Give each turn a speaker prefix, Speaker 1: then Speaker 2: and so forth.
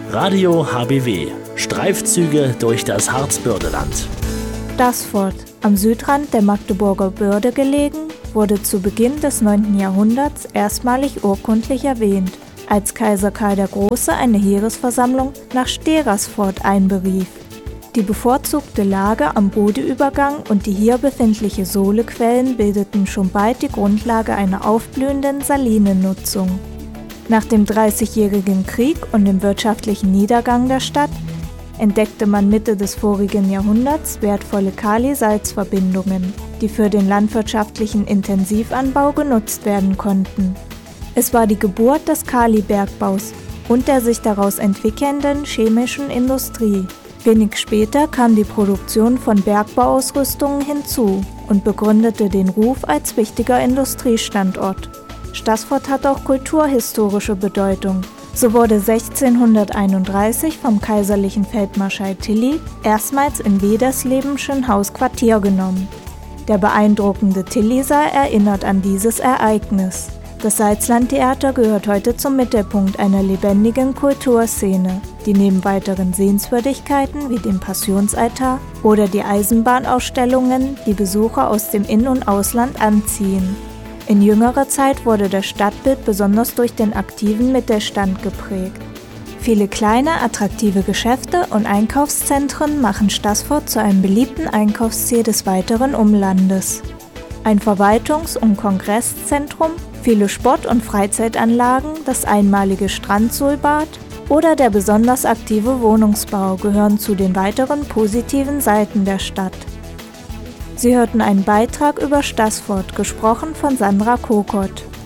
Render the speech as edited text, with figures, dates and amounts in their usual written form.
Speaker 1: Radio HBW. Streifzüge durch das Harzbördeland.
Speaker 2: Staßfurt, am Südrand der Magdeburger Börde gelegen, wurde zu Beginn des 9. Jahrhunderts erstmalig urkundlich erwähnt, als Kaiser Karl der Große eine Heeresversammlung nach Sterersfort einberief. Die bevorzugte Lage am Bodeübergang und die hier befindliche Sohlequellen bildeten schon bald die Grundlage einer aufblühenden Salinennutzung. Nach dem Dreißigjährigen Krieg und dem wirtschaftlichen Niedergang der Stadt entdeckte man Mitte des vorigen Jahrhunderts wertvolle Kali-Salz-Verbindungen, die für den landwirtschaftlichen Intensivanbau genutzt werden konnten. Es war die Geburt des Kalibergbaus und der sich daraus entwickelnden chemischen Industrie. Wenig später kam die Produktion von Bergbauausrüstungen hinzu und begründete den Ruf als wichtiger Industriestandort. Staßfurt hat auch kulturhistorische Bedeutung. So wurde 1631 vom kaiserlichen Feldmarschall Tilly erstmals in Wederslebenschen Haus Quartier genommen. Der beeindruckende Tilly-Saal erinnert an dieses Ereignis. Das Salzlandtheater gehört heute zum Mittelpunkt einer lebendigen Kulturszene, die neben weiteren Sehenswürdigkeiten wie dem Passionsaltar oder die Eisenbahnausstellungen die Besucher aus dem In- und Ausland anziehen. In jüngerer Zeit wurde das Stadtbild besonders durch den aktiven Mittelstand geprägt. Viele kleine, attraktive Geschäfte und Einkaufszentren machen Staßfurt zu einem beliebten Einkaufsziel des weiteren Umlandes. Ein Verwaltungs- und Kongresszentrum, viele Sport- und Freizeitanlagen, das einmalige Strandsohlbad oder der besonders aktive Wohnungsbau gehören zu den weiteren positiven Seiten der Stadt. Sie hörten einen Beitrag über Staßfurt, gesprochen von Sandra Kokott.